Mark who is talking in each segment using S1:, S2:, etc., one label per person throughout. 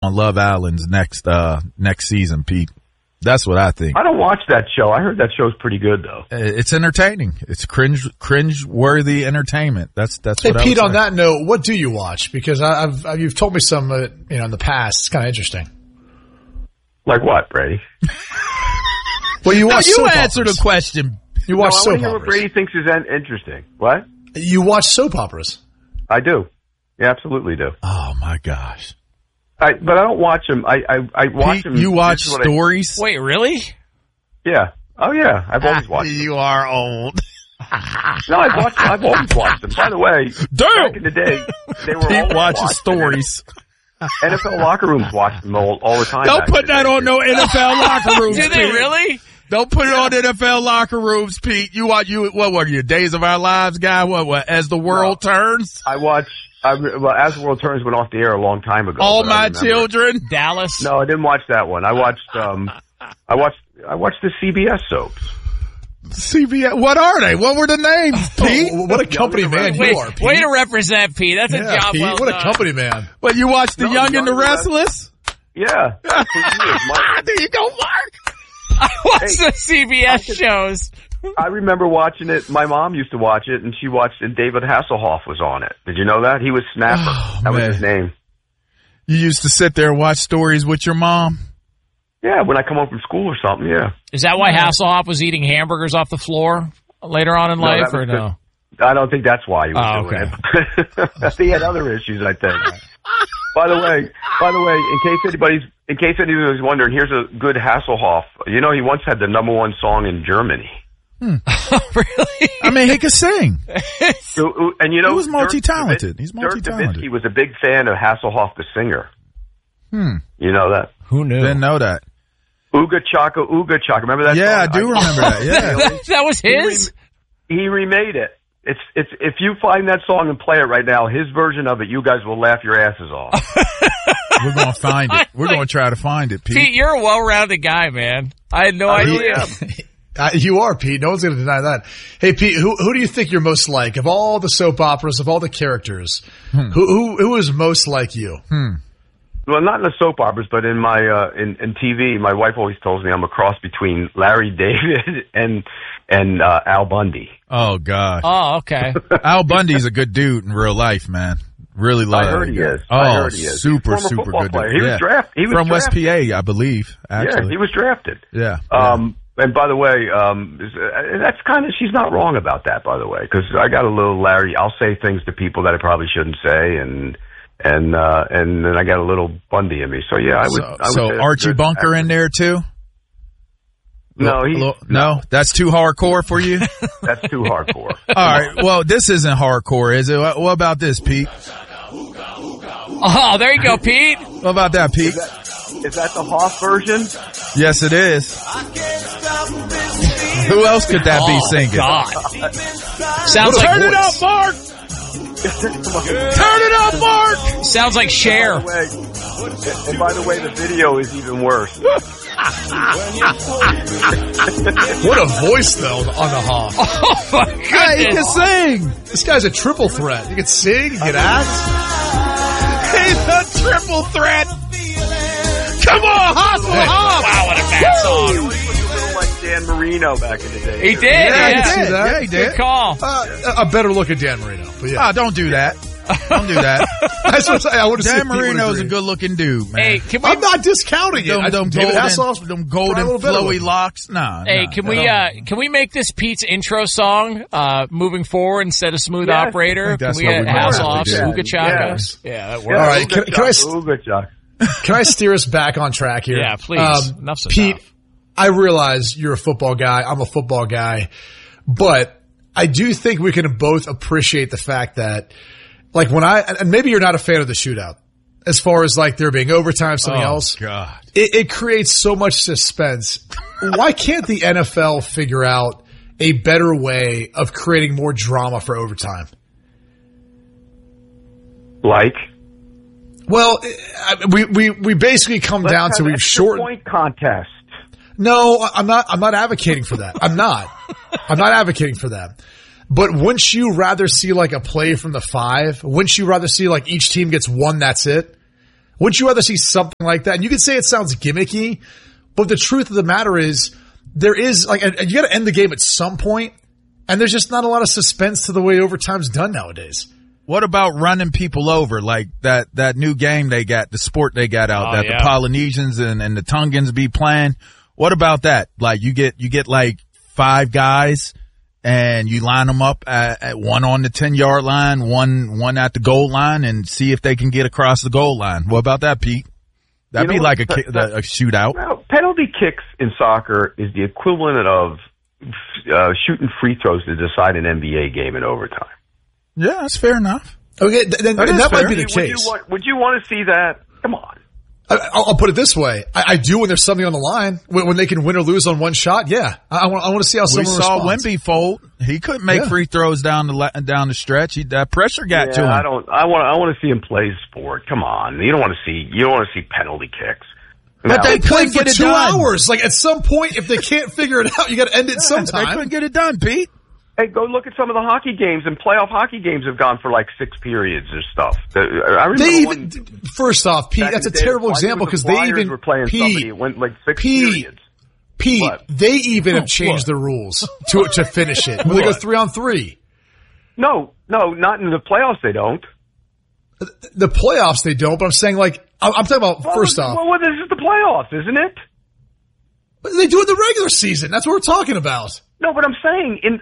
S1: on Love Island's next season, Pete. That's what I think.
S2: I don't watch that show. I heard that show's pretty good, though.
S1: It's entertaining. It's cringe-worthy entertainment. That's
S3: hey,
S1: what I
S3: Pete,
S1: would
S3: on
S1: say.
S3: that note, what do you watch? Because you've told me some, in the past. It's kind of interesting.
S2: Like what, Brady?
S3: Well, you watch soap
S1: answer
S3: operas.
S1: the question.
S3: You watch
S2: I
S3: soap
S2: want to hear what
S3: operas.
S2: Brady thinks is interesting. What?
S3: You watch soap operas.
S2: I do. Yeah, absolutely do.
S1: Oh, my gosh.
S2: But I don't watch them. I watch
S1: Pete,
S2: them.
S1: you watch
S2: This is what
S1: stories?
S4: Wait, really?
S2: Yeah. Oh, yeah. I've always watched them.
S1: You are old.
S2: No, I've always watched them. By the way, back in the day, they were
S1: Pete
S2: all
S1: watches stories.
S2: NFL locker rooms watched them all the time.
S1: Don't
S2: back
S1: put
S2: in the
S1: that
S2: day.
S1: on no NFL locker rooms,
S4: Do they
S1: Pete.
S4: really?
S1: Don't put it on NFL locker rooms, Pete. What were you, Days of Our Lives guy? What, As the World Turns?
S2: As the World Turns went off the air a long time ago.
S1: All
S2: but I
S1: My
S2: remember.
S1: Children?
S4: Dallas?
S2: No, I didn't watch that one. I watched the CBS soaps.
S1: CBS. What are they? What were the names, Pete?
S3: Oh, what a company man you are, Pete.
S4: Way to represent Pete. That's a
S3: Yeah,
S4: job
S3: Pete,
S4: well
S3: what
S4: done.
S3: a company man.
S1: Well, you watched The
S2: No,
S1: Young and the
S2: Young and the
S1: Restless?
S2: Yeah.
S1: There you go, Mark.
S4: I watch the CBS shows.
S2: I remember watching it. My mom used to watch it, and she watched it. David Hasselhoff was on it. Did you know that? He was Snapper.
S1: Oh,
S2: that was
S1: man.
S2: his name.
S1: You used to sit there and watch stories with your mom?
S2: Yeah, when I come home from school or something, yeah.
S4: Is that why Hasselhoff was eating hamburgers off the floor later on in
S2: No,
S4: life,
S2: that
S4: or
S2: was
S4: no?
S2: I don't think that's why he was doing
S4: okay.
S2: it. He had other issues, I think. By the way, in case anybody was wondering, here's a good Hasselhoff. You know, he once had the #1 song in Germany.
S4: Really?
S1: I mean, he could sing.
S2: And you know,
S1: He was multi-talented. He's
S2: Dirk
S1: multi-talented.
S2: Nowitzki was a big fan of Hasselhoff, the singer. You know that?
S4: Who knew?
S1: Didn't know that.
S2: Ooga Chaka, Ooga Chaka. Remember that
S1: Yeah, I
S2: song?
S1: do remember that. Yeah.
S4: that was his?
S2: He remade it. It's if you find that song and play it right now, his version of it, you guys will laugh your asses off.
S1: We're going to find it. We're going to try to find it, Pete.
S4: Pete, you're a well-rounded guy, man. I had no idea.
S3: You are, Pete. No one's going to deny that. Hey, Pete, who do you think you're most like? Of all the soap operas, of all the characters, who is most like you?
S2: Well, not in the soap operas, but in my in TV, my wife always tells me I'm a cross between Larry David and Al Bundy.
S1: Oh, gosh.
S4: Oh, okay.
S1: Al Bundy's a good dude in real life, man. Really love
S2: I heard he is.
S1: Oh,
S2: I heard he is.
S1: super,
S2: He's a former
S1: super
S2: football
S1: good
S2: player.
S1: dude.
S2: He was drafted. He was
S1: From West
S2: drafted.
S1: PA, I believe, actually.
S2: Yeah, he was drafted.
S1: Yeah.
S2: And by the way, that's kind of, she's not wrong about that, by the way, because I got a little Larry. I'll say things to people that I probably shouldn't say, and then I got a little Bundy in me. So yeah, I would. I would
S1: So
S2: say
S1: Archie
S2: that's
S1: Bunker
S2: accurate.
S1: in there too?
S2: No,
S1: that's too hardcore for you?
S2: that's too hardcore.
S1: All right. Well, this isn't hardcore, is it? What about this, Pete?
S4: Oh, there you go, Pete.
S1: What about that, Pete?
S2: Is that the Hoff version?
S1: Yes, it is. Who else could that be singing?
S4: God. Sounds like
S1: Turn it up, Mark! Turn it up, Mark!
S4: Sounds like Cher.
S2: And by the way, the video is even worse.
S3: What a voice, though, on the Hoff.
S4: Oh, my goodness.
S1: Hey, he can sing!
S3: This guy's a triple threat. You can sing, you can act.
S1: He's a triple threat! Come on, hustle, Hoff!
S4: Wow, what a bad song.
S2: He was a little like Dan Marino back in the day.
S4: He did,
S1: Yeah,
S4: yeah.
S1: he did.
S3: that.
S1: Yeah, he did.
S4: Good call.
S3: A better look at Dan Marino. But yeah.
S1: Oh, don't do that. Don't do that.
S3: That's what I want to say.
S1: Dan Marino's a good looking dude, man.
S4: Hey, can we?
S3: I'm not discounting it.
S1: Them
S3: David Hasselhoff,
S1: golden
S3: try a little better
S1: flowy
S3: with it.
S1: locks. Nah.
S4: Hey,
S1: nah.
S4: can we make this Pete's intro song moving forward instead of Smooth
S2: Yes.
S4: Operator?
S1: I think that's
S4: Can we
S1: what we
S4: get
S1: most
S4: Hasselhoff,
S1: likely
S4: Ooga
S1: do.
S4: Chaka?
S2: Yes.
S4: Yeah, that works.
S2: Yeah,
S3: All right, can I
S2: good job.
S3: Can I steer us back on track here?
S4: Yeah, please. Enough's
S3: Pete,
S4: enough.
S3: I realize you're a football guy. I'm a football guy. But I do think we can both appreciate the fact that, like, and maybe you're not a fan of the shootout, as far as, like, there being overtime, something else.
S1: God.
S3: It creates so much suspense. Why can't the NFL figure out a better way of creating more drama for overtime?
S2: Like?
S3: Well, we basically come down to we've shortened.
S2: Point contest.
S3: No, I'm not advocating for that. I'm not advocating for that. But wouldn't you rather see like a play from the 5? Wouldn't you rather see like each team gets one, that's it? Wouldn't you rather see something like that? And you could say it sounds gimmicky, but the truth of the matter is there is like, and you got to end the game at some point, and there's just not a lot of suspense to the way overtime's done nowadays.
S1: What about running people over? Like that new game they got, the sport they got out that the Polynesians and the Tongans be playing. What about that? Like you get like 5 guys and you line them up at one on the 10-yard line, one at the goal line, and see if they can get across the goal line. What about that, Pete? That'd be like a shootout.
S2: Well, penalty kicks in soccer is the equivalent of shooting free throws to decide an NBA game in overtime.
S1: Yeah, that's fair enough.
S3: Okay, then that might be the case.
S2: Would you want to see that? Come on.
S3: I'll put it this way. I do when there's something on the line, when they can win or lose on one shot. Yeah. I want to see how someone responds.
S1: We saw Wemby fold. He couldn't make free throws down the stretch. That pressure got to him.
S2: I want to see him play sport. Come on. You don't want to see penalty kicks.
S3: But they couldn't get it done. 2 hours. Like at some point, if they can't figure it out, you got to end it sometime.
S1: They couldn't get it done, Pete.
S2: Hey, go look at some of the hockey games, and playoff hockey games have gone for like 6 periods or stuff. I remember
S3: first off, Pete, that's a terrible example because they even
S2: were playing somebody. It went like 6 periods.
S3: Pete, they even have changed the rules to finish it. They go 3-on-3.
S2: No, not in the playoffs. They don't.
S3: The playoffs they don't. But I'm saying like I'm talking about first off.
S2: Well, this is the playoffs, isn't it?
S3: They do it in the regular season. That's what we're talking about.
S2: No, but I'm saying in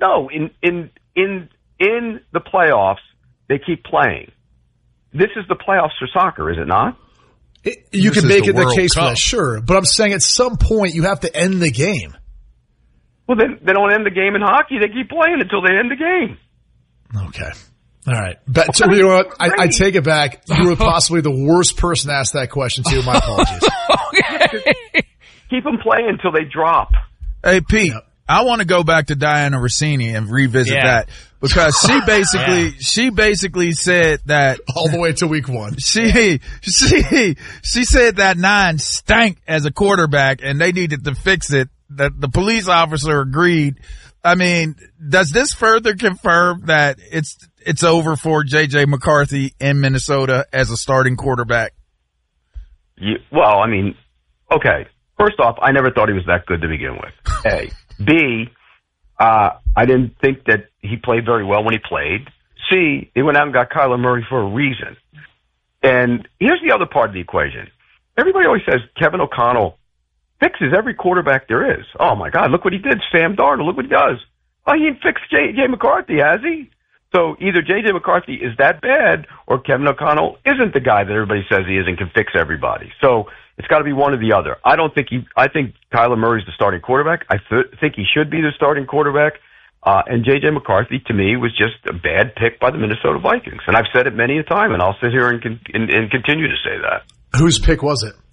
S2: the playoffs they keep playing. This is the playoffs for soccer, is it not?
S3: You can make it the case for that, sure. But I'm saying at some point you have to end the game.
S2: Well, they don't end the game in hockey. They keep playing until they end the game.
S3: Okay. All right. But you know what? I take it back. You were possibly the worst person to ask that question to. My apologies.
S4: Okay.
S2: Keep them playing until they drop.
S1: Hey, Pete. Yep. I want to go back to Diana Rossini and revisit that because she basically said that
S3: all the way to week 1.
S1: She said that 9 stank as a quarterback and they needed to fix it. That the police officer agreed. I mean, does this further confirm that it's over for JJ McCarthy in Minnesota as a starting quarterback?
S2: Well, I mean, okay. First off, I never thought he was that good to begin with. A. B, I didn't think that he played very well when he played. C, they went out and got Kyler Murray for a reason. And here's the other part of the equation. Everybody always says Kevin O'Connell fixes every quarterback there is. Oh, my God, look what he did. Sam Darnold, look what he does. Oh, he ain't fixed J.J. McCarthy, has he? So either J.J. McCarthy is that bad or Kevin O'Connell isn't the guy that everybody says he is and can fix everybody. So it's got to be one or the other. I think Kyler Murray's the starting quarterback. I think he should be the starting quarterback. And J.J. McCarthy, to me, was just a bad pick by the Minnesota Vikings. And I've said it many a time, and I'll sit here and continue to say that.
S3: Whose pick was it?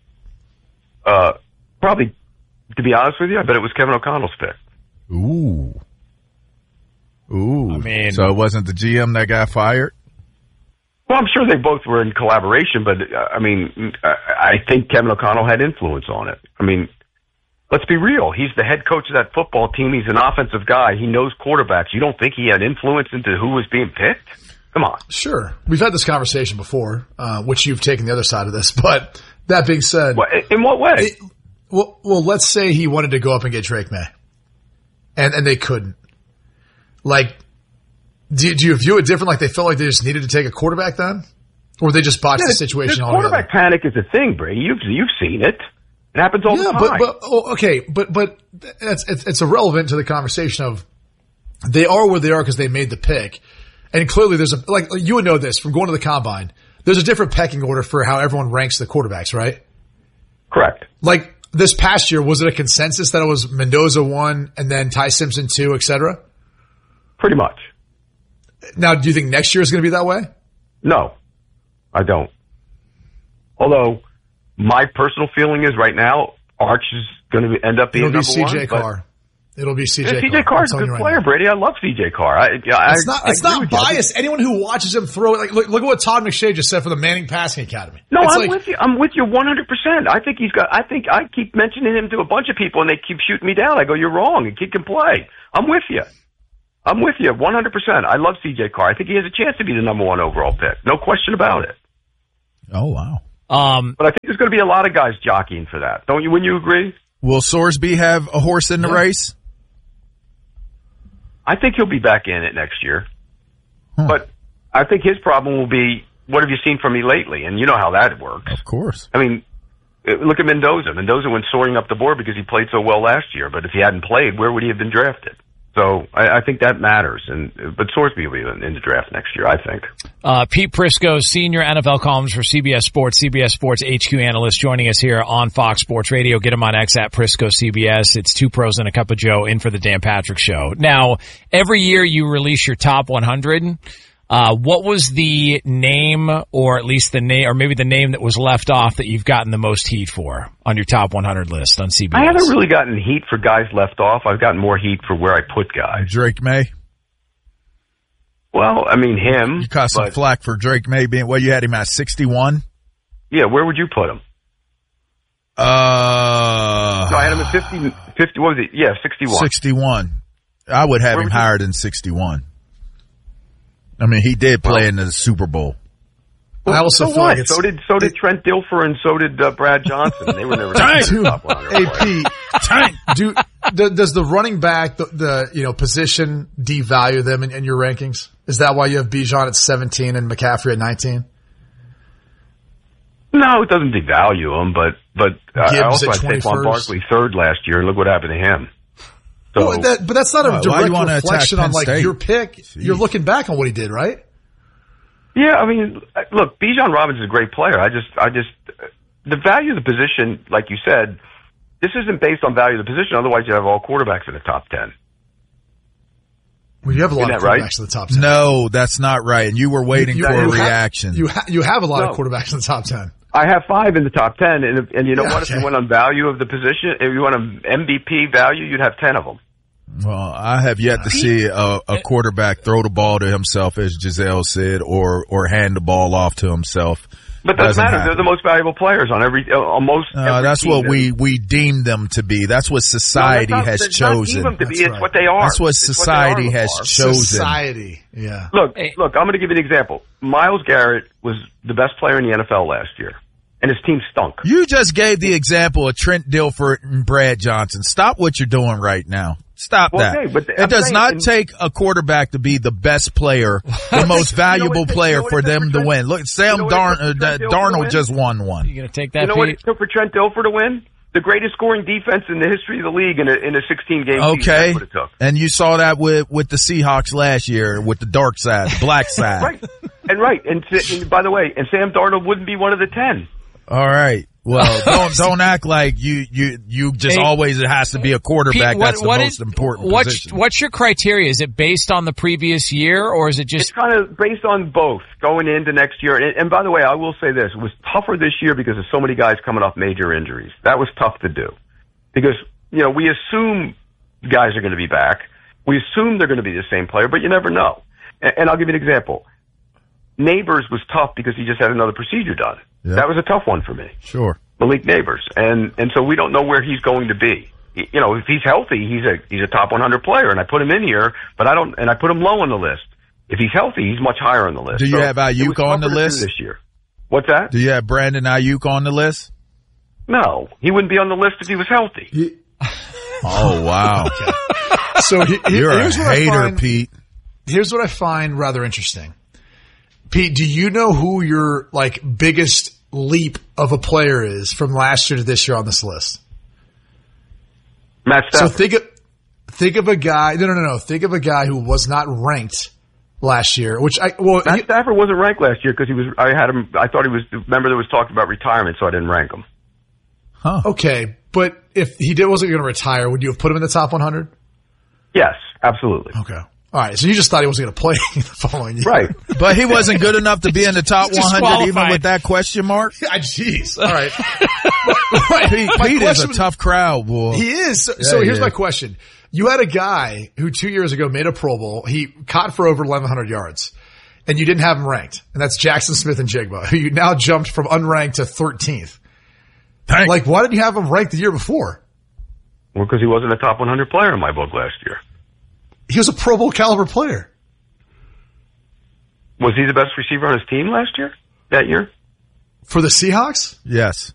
S2: Probably, to be honest with you, I bet it was Kevin O'Connell's pick.
S1: Ooh. I mean, so it wasn't the GM that got fired?
S2: Well, I'm sure they both were in collaboration, but I mean, I think Kevin O'Connell had influence on it. I mean, let's be real. He's the head coach of that football team. He's an offensive guy. He knows quarterbacks. You don't think he had influence into who was being picked? Come on.
S3: Sure. We've had this conversation before, which you've taken the other side of this. But that being said.
S2: In what way?
S3: Well, let's say he wanted to go up and get Drake May. And they couldn't. Like, do you view it different? Like they felt like they just needed to take a quarterback then? Or they just botched the situation altogether?
S2: Quarterback panic is a thing, Brady. You've seen it. It happens all the time.
S3: But it's irrelevant to the conversation of they are where they are because they made the pick. And clearly there's like you would know this from going to the combine. There's a different pecking order for how everyone ranks the quarterbacks, right?
S2: Correct.
S3: Like this past year, was it a consensus that it was Mendoza 1 and then Ty Simpson 2, et cetera?
S2: Pretty much.
S3: Now, do you think next year is going to be that way?
S2: No, I don't. Although my personal feeling is right now, Arch is going to end up being number 1.
S3: It'll be CJ Carr. It'll be CJ Carr.
S2: CJ Carr's a good player, Brady. I love CJ Carr.
S3: It's not biased. Anyone who watches him throw it, like look at what Todd McShay just said for the Manning Passing Academy.
S2: No, I'm with you. I'm with you 100%. I think I keep mentioning him to a bunch of people, and they keep shooting me down. I go, you're wrong. He can play. I'm with you. 100%. I love CJ Carr. I think he has a chance to be the number 1 overall pick. No question about it.
S1: Oh, wow.
S2: But I think there's going to be a lot of guys jockeying for that. Don't you? Wouldn't you agree?
S1: Will Sorsby have a horse in the race?
S2: I think he'll be back in it next year. But I think his problem will be, what have you seen from me lately? And you know how that works.
S1: Of course.
S2: I mean, look at Mendoza. Mendoza went soaring up the board because he played so well last year. But if he hadn't played, where would he have been drafted? So I think that matters. But Sorsby will be in the draft next year, I think.
S4: Pete Prisco, senior NFL columnist for CBS Sports HQ analyst, joining us here on Fox Sports Radio. Get him on X at Prisco CBS. It's Two Pros and a Cup of Joe in for the Dan Patrick Show. Now, every year you release your top 100. What was the name, or at least the name, or maybe the name that was left off that you've gotten the most heat for on your top 100 list on CBS?
S2: I haven't really gotten heat for guys left off. I've gotten more heat for where I put guys.
S1: Drake May?
S2: Well, I mean, him.
S1: You caught some flack for Drake May being, you had him at 61?
S2: Yeah, where would you put him? No, I had him at 50, what was it? Yeah, 61.
S1: 61. I would have him higher than 61. I mean, he did play in the Super Bowl.
S3: Well, I also feel like
S2: so did Trent Dilfer and so did Brad Johnson. They were never top 100.
S3: Hey, Pete, does the running back, the position devalue them in your rankings? Is that why you have Bijan at 17 and McCaffrey at 19?
S2: No, it doesn't devalue them, but I also had Saquon Barkley third last year, and look what happened to him. So,
S3: well, but that's not a direct reflection on your pick. Jeez. You're looking back on what he did, right?
S2: Yeah, I mean, look, Bijan Robinson is a great player. I just, the value of the position, like you said, this isn't based on value of the position. Otherwise, you have all quarterbacks in the top 10.
S3: Well, you have a lot of quarterbacks in the top 10.
S1: No, that's not right. And you were waiting for a reaction.
S3: You have a lot of quarterbacks in the top 10.
S2: I have 5 in the top 10, and you know what? Okay. If you went on value of the position, if you want an MVP value, you'd have 10 of them.
S1: Well, I have yet to see a quarterback throw the ball to himself, as Giselle said, or hand the ball off to himself.
S2: But that doesn't matter. They're the most valuable players on every
S1: that's
S2: team.
S1: What we deem them to be. That's what society has chosen.
S2: Not deem them to be. It's what they are.
S1: That's what society has chosen.
S3: Society, yeah.
S2: Look, I'm going to give you an example. Myles Garrett was the best player in the NFL last year, and his team stunk.
S1: You just gave the example of Trent Dilfer and Brad Johnson. Stop what you're doing right now. Stop that. Okay, but it does not take a quarterback to be the best player, the most valuable player for them to win. Look, Sam Darnold just won one.
S4: You going to take that,
S2: You know what it took for Trent Dilfer to win? The greatest scoring defense in the history of the league in a 16-game season. That's what it took.
S1: And you saw that with the Seahawks last year with the dark side, black side.
S2: Right. And by the way, Sam Darnold wouldn't be one of the 10.
S1: All right. Well, don't act like you just always, it has to be a quarterback.
S4: Pete,
S1: that's the most important position.
S4: What's your criteria? Is it based on the previous year, or is it just?
S2: It's kind of based on both going into next year. And by the way, I will say this: it was tougher this year because of so many guys coming off major injuries. That was tough to do because we assume guys are going to be back. We assume they're going to be the same player, but you never know. And I'll give you an example. Neighbors was tough because he just had another procedure done. Yep. That was a tough one for me.
S1: Sure.
S2: Malik Neighbors. And so we don't know where he's going to be. If he's healthy, he's a top 100 player, and I put him in here, but I put him low on the list. If he's healthy, he's much higher on the list.
S1: Do you have Ayuk on the list
S2: this year? What's that?
S1: Do you have Brandon Ayuk on the list?
S2: No, he wouldn't be on the list if he was healthy.
S1: Oh, wow.
S3: Okay. So
S1: you're a hater, Pete.
S3: Here's what I find rather interesting. Pete, do you know who your biggest leap of a player is from last year to this year on this list?
S2: Matt Stafford.
S3: So think of a guy. No. Think of a guy who was not ranked last year.
S2: Matt Stafford wasn't ranked last year because he was. I had him. I thought he was. Remember, there was talk about retirement, so I didn't rank him.
S1: Huh.
S3: Okay, but if he wasn't going to retire, would you have put him in the top 100?
S2: Yes, absolutely.
S3: Okay. All right, so you just thought he wasn't going to play the following year.
S2: Right.
S1: But he wasn't good enough to be in the top 100 even with that question mark?
S3: Jeez. All right.
S1: Pete is a tough crowd, boy.
S3: He is. So here's my question. You had a guy who 2 years ago made a Pro Bowl. He caught for over 1,100 yards, and you didn't have him ranked. And that's Jackson Smith-Njigba, who you now jumped from unranked to 13th.
S1: Thanks.
S3: Why didn't you have him ranked the year before?
S2: Well, because he wasn't a top 100 player in my book last year.
S3: He was a Pro Bowl caliber player.
S2: Was he the best receiver on his team that year?
S3: For the Seahawks?
S1: Yes.